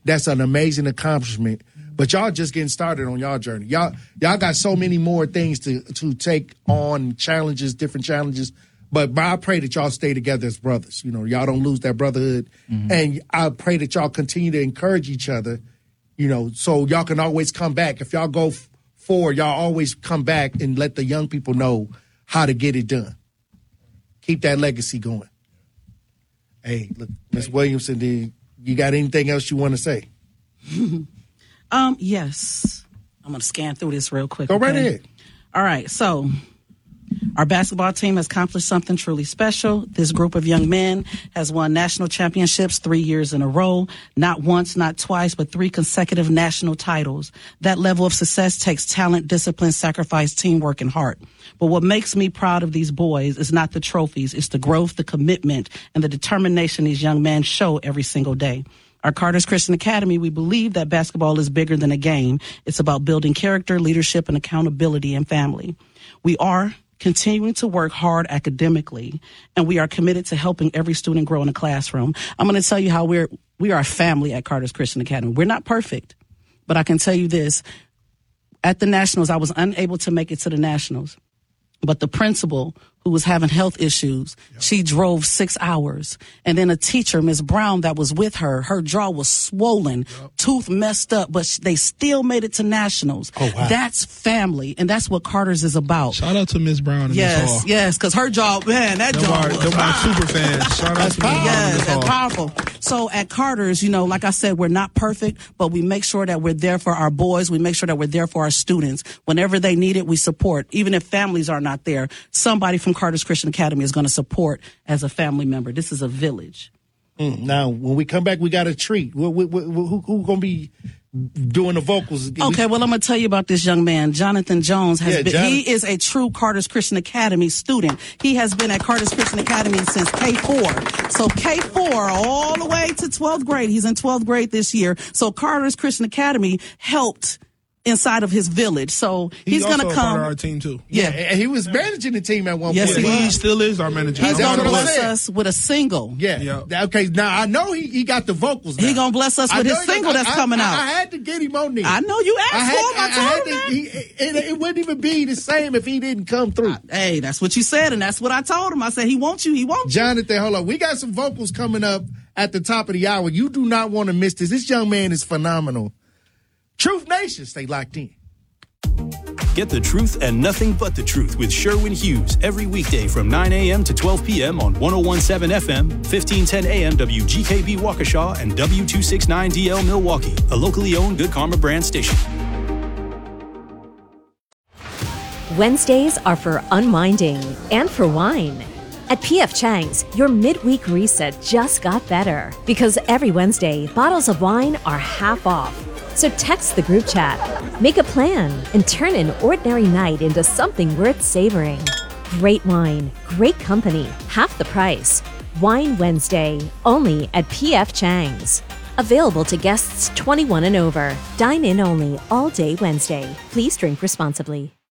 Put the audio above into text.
that's an amazing accomplishment. But y'all just getting started on y'all journey. Y'all got so many more things to take on, challenges, different challenges. But I pray that y'all stay together as brothers. You know, y'all don't lose that brotherhood. And I pray that y'all continue to encourage each other, you know, so y'all can always come back. If y'all go forward, y'all always come back and let the young people know how to get it done. Keep that legacy going. Hey, look, Ms. Williamson, you got anything else you want to say? Yes. I'm going to scan through this real quick. Go right ahead. All right. So our basketball team has accomplished something truly special. This group of young men has won national championships 3 years in a row, not once, not twice, but 3 consecutive national titles. That level of success takes talent, discipline, sacrifice, teamwork, and heart. But what makes me proud of these boys is not the trophies. It's the growth, the commitment, and the determination these young men show every single day. Our Carter's Christian Academy, we believe that basketball is bigger than a game. It's about building character, leadership, and accountability and family. We are continuing to work hard academically, and we are committed to helping every student grow in the classroom. I'm going to tell you how we are a family at Carter's Christian Academy. We're not perfect, but I can tell you this. At the Nationals, I was unable to make it to the Nationals, but the principal, who was having health issues, she drove 6 hours. And then a teacher, Ms. Brown, that was with her, her jaw was swollen, tooth messed up, but they still made it to Nationals. Oh, wow. That's family, and that's what Carter's is about. Shout out to Ms. Brown and Ms. Hall. Yes, because her jaw, man, that jaw was... Them are super fans. Shout out to Ms. Brown and Yes, Ms. Hall. that's powerful. So at Carter's, you know, like I said, we're not perfect, but we make sure that we're there for our boys. We make sure that we're there for our students. Whenever they need it, we support. Even if families are not there, somebody from Carter's Christian Academy is going to support as a family member. This is a village. Now, when we come back, we got a treat. Who going to be doing the vocals? Okay, well, I'm going to tell you about this young man, Jonathan Jones. He is a true Carter's Christian Academy student. He has been at Carter's Christian Academy since K4. So K4 all the way to 12th grade. He's in 12th grade this year. So Carter's Christian Academy helped inside of his village. So he's going to come. Part of our team too. Yeah, and he was managing the team at one point. He still is our manager. He's going to bless us with a single. Yeah. Okay, now I know he got the vocals now. He's going to bless us with his single that's coming out. I had to get him on there. I know you asked for him. I told him. It wouldn't even be the same if he didn't come through. Hey, that's what you said, and that's what I told him. I said, he wants you. He wants you. Jonathan, hold on. We got some vocals coming up at the top of the hour. You do not want to miss this. This young man is phenomenal. Truth Nation, stay locked in. Get the truth and nothing but the truth with Sherwin Hughes every weekday from 9 a.m. to 12 p.m. on 101.7 FM, 1510 a.m. WGKB Waukesha, and W269DL Milwaukee, a locally owned Good Karma brand station. Wednesdays are for unwinding and for wine. At P.F. Chang's, your midweek reset just got better because every Wednesday, bottles of wine are half off. So text the group chat, make a plan, and turn an ordinary night into something worth savoring. Great wine, great company, half the price. Wine Wednesday, only at P.F. Chang's. Available to guests 21 and over. Dine in only all day Wednesday. Please drink responsibly.